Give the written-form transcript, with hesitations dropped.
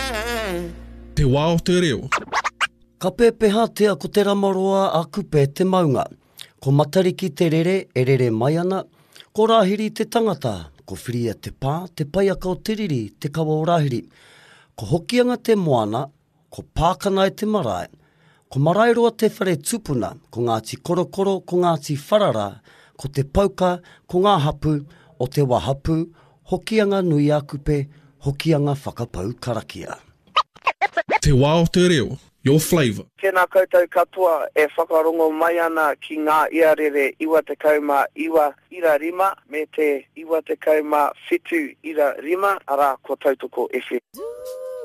Te wā o te reo. Ka pēpeha tea ko te ramaroa a kupe te maunga. Ko matariki te rere, e rere mai ana. Ko rāhiri te tangata. Ko whiria te pā, te paiaka o te riri, te kawa o rāhiri. Ko hokianga te moana. Ko pākana e te marae. Ko marairoa te whare tupuna. Ko Ngāti Korokoro, ko Ngāti Wharara. Ko te pauka, ko ngā hapu, o te wahapu. Hokianga nui a kupe, hokianga whakapau karakia. Te wā o te reo. Your flavour. Tēnā koutou katoa e whakarongo mai ana ki ngā iarere iwa te kauma iwa ira rima me te iwa te kauma whitu ira rima ara ko tautoko FM.